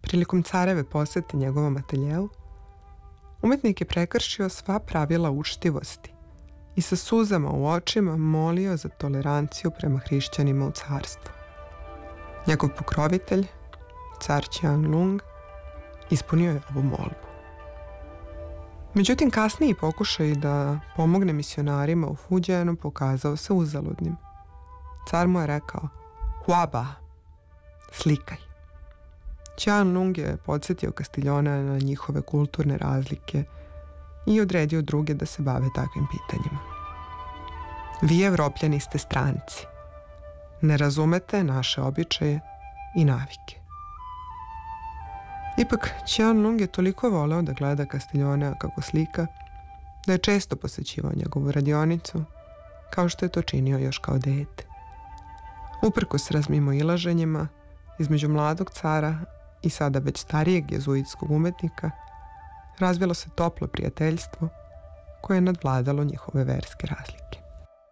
Prilikom careve posete njegovom ateljeu, umetnik je prekršio sva pravila učtivosti i sa suzama u očima molio za toleranciju prema hrišćanima u carstvu. Njegov pokrovitelj, car Qianlong, ispunio je ovu molbu. Međutim, kasniji pokušaj da pomogne misionarima u Fujianu pokazao se uzaludnim. Car mu je rekao, Huaba, slikaj. Qianlong je podsjetio Kastiljona na njihove kulturne razlike i odredio druge da se bave takvim pitanjima. Vi, Evropljani, ste stranci. Ne razumete naše običaje i navike. Ipak, Qianlong je toliko voleo da gleda Kastiljona kako slika, da je često posećivao njegovu radionicu, kao što je to činio još kao dete. Uprkos razmimoilaženjima između mladog cara i sada već starijeg jezuitskog umetnika, razvilo se toplo prijateljstvo koje je nadvladalo njihove verske razlike.